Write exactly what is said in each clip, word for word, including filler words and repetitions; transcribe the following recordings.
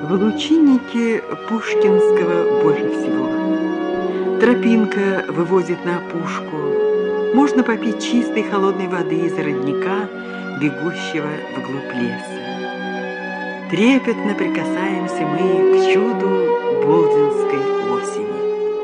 В лучиннике Пушкинского больше всего. Тропинка выводит на опушку. Можно попить чистой холодной воды из родника, бегущего вглубь леса. Трепетно прикасаемся мы к чуду болдинской осени.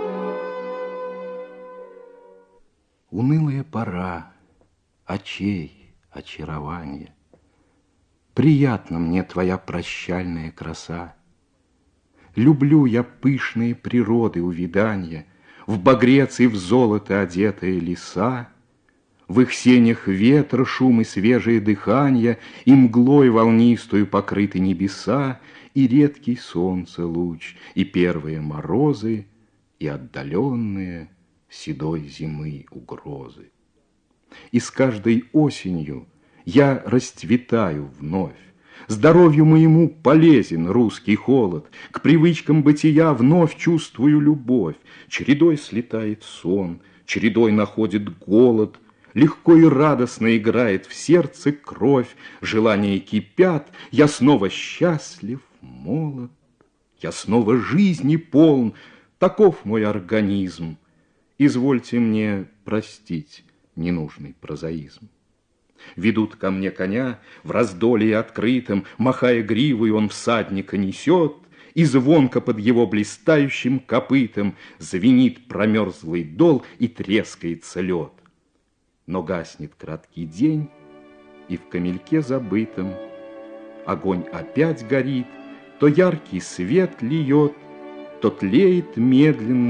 Унылая пора, очей очарование. Приятна мне твоя прощальная краса. Люблю я пышные природы увиданья, В багрец и в золото одетые леса, В их сенях ветра шум и свежее дыханье, И мглой волнистую покрыты небеса, И редкий солнце луч, и первые морозы, И отдаленные седой зимы угрозы. И с каждой осенью я расцветаю вновь. Здоровью моему полезен русский холод. К привычкам бытия вновь чувствую любовь. Чередой слетает сон, чередой находит голод. Легко и радостно играет в сердце кровь. Желания кипят, я снова счастлив, молод. Я снова жизни полн, таков мой организм. Извольте мне простить ненужный прозаизм. Ведут ко мне коня в раздолье открытом, Махая гривой, он всадника несет, И звонко под его блистающим копытом Звенит промерзлый дол и трескается лед. Но гаснет краткий день, и в камельке забытом Огонь опять горит, то яркий свет льет, То тлеет медленно